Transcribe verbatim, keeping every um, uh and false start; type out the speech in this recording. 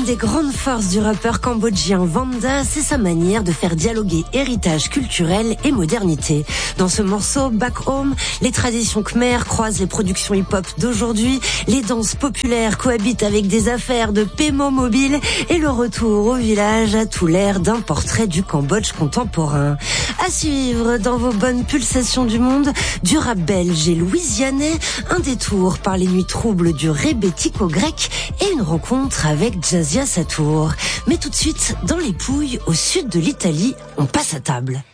Une des grandes forces du rappeur cambodgien Vanda, c'est sa manière de faire dialoguer héritage culturel et modernité. Dans ce morceau, Back Home, les traditions khmères croisent les productions hip-hop d'aujourd'hui, les danses populaires cohabitent avec des affaires de paiement mobile et le retour au village a tout l'air d'un portrait du Cambodge contemporain. À suivre dans vos bonnes pulsations du monde, du rap belge et louisianais, un détour par les nuits troubles du rébético-grec et une rencontre avec Jazia Satour. Mais tout de suite, dans les Pouilles, au sud de l'Italie, on passe à table.